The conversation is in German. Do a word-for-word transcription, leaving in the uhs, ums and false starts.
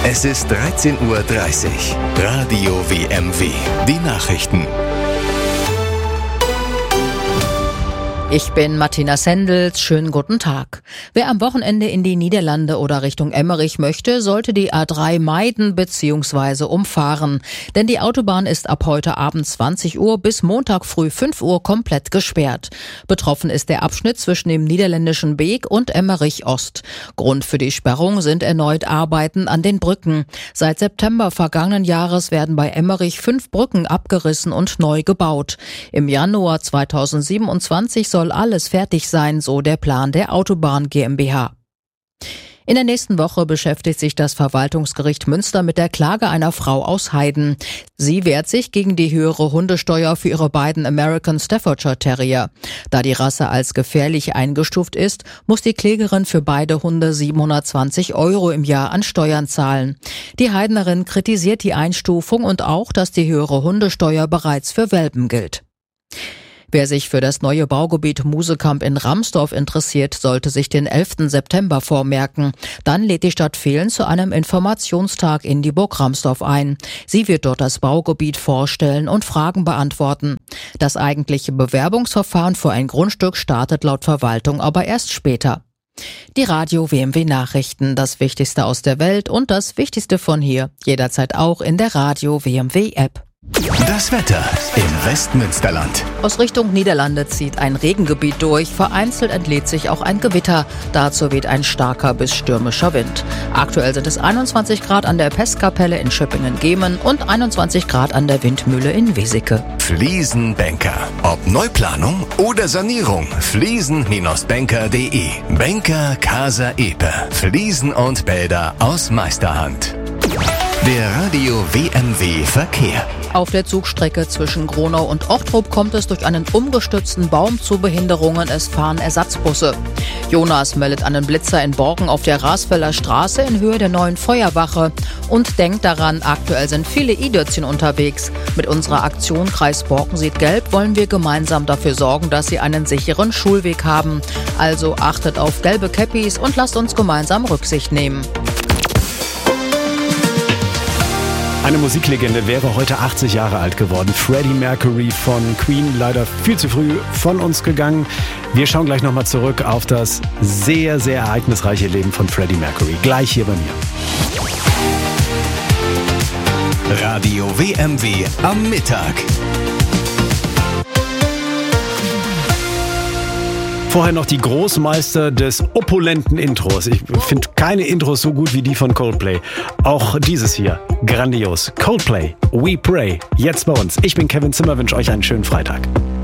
Es ist dreizehn Uhr dreißig. Radio W M W. Die Nachrichten. Ich bin Martina Sendels. Schönen guten Tag. Wer am Wochenende in die Niederlande oder Richtung Emmerich möchte, sollte die A drei meiden bzw. umfahren. Denn die Autobahn ist ab heute Abend zwanzig Uhr bis Montag früh fünf Uhr komplett gesperrt. Betroffen ist der Abschnitt zwischen dem niederländischen Beek und Emmerich Ost. Grund für die Sperrung sind erneut Arbeiten an den Brücken. Seit September vergangenen Jahres werden bei Emmerich fünf Brücken abgerissen und neu gebaut. Im Januar zweitausendsiebenundzwanzig soll alles fertig sein, so der Plan der Autobahn GmbH. In der nächsten Woche beschäftigt sich das Verwaltungsgericht Münster mit der Klage einer Frau aus Heiden. Sie wehrt sich gegen die höhere Hundesteuer für ihre beiden American Staffordshire Terrier. Da die Rasse als gefährlich eingestuft ist, muss die Klägerin für beide Hunde siebenhundertzwanzig Euro im Jahr an Steuern zahlen. Die Heidenerin kritisiert die Einstufung und auch, dass die höhere Hundesteuer bereits für Welpen gilt. Wer sich für das neue Baugebiet Musekamp in Ramsdorf interessiert, sollte sich den elften September vormerken. Dann lädt die Stadt Vehlen zu einem Informationstag in die Burg Ramsdorf ein. Sie wird dort das Baugebiet vorstellen und Fragen beantworten. Das eigentliche Bewerbungsverfahren für ein Grundstück startet laut Verwaltung aber erst später. Die Radio W M W Nachrichten, das Wichtigste aus der Welt und das Wichtigste von hier, jederzeit auch in der Radio W M W App. Das Wetter im Westmünsterland. Aus Richtung Niederlande zieht ein Regengebiet durch. Vereinzelt entlädt sich auch ein Gewitter. Dazu weht ein starker bis stürmischer Wind. Aktuell sind es einundzwanzig Grad an der Pestkapelle in Schöppingen-Gemen und einundzwanzig Grad an der Windmühle in Weseke. Fliesenbänker. Ob Neuplanung oder Sanierung. Fliesen Bindestrich banker punkt de. Banker Casa Epe. Fliesen und Bäder aus Meisterhand. Der Radio W M W Verkehr. Auf der Zugstrecke zwischen Gronau und Ochtrup kommt es durch einen umgestürzten Baum zu Behinderungen. Es fahren Ersatzbusse. Jonas meldet einen Blitzer in Borken auf der Rasfelder Straße in Höhe der neuen Feuerwache und denkt daran, aktuell sind viele I-Dötzchen unterwegs. Mit unserer Aktion Kreis Borken sieht gelb wollen wir gemeinsam dafür sorgen, dass sie einen sicheren Schulweg haben. Also achtet auf gelbe Käppis und lasst uns gemeinsam Rücksicht nehmen. Eine Musiklegende wäre heute achtzig Jahre alt geworden. Freddie Mercury von Queen, leider viel zu früh von uns gegangen. Wir schauen gleich nochmal zurück auf das sehr, sehr ereignisreiche Leben von Freddie Mercury. Gleich hier bei mir. Radio W M W am Mittag. Vorher noch die Großmeister des opulenten Intros. Ich finde keine Intros so gut wie die von Coldplay. Auch dieses hier, grandios. Coldplay, We Pray, jetzt bei uns. Ich bin Kevin Zimmer, wünsche euch einen schönen Freitag.